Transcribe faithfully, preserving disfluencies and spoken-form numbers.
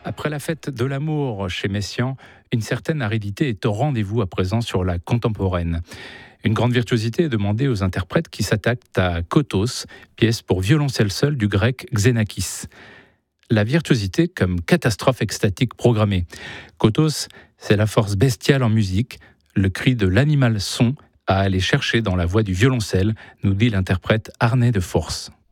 Après la fête de l'amour chez Messiaen, une certaine aridité est au rendez-vous à présent sur la contemporaine. Une grande virtuosité est demandée aux interprètes qui s'attaquent à Kotos, pièce pour violoncelle seul du grec Xenakis. La virtuosité comme catastrophe extatique programmée. Kotos, c'est la force bestiale en musique, le cri de l'animal son à aller chercher dans la voix du violoncelle, nous dit l'interprète Arne de Force.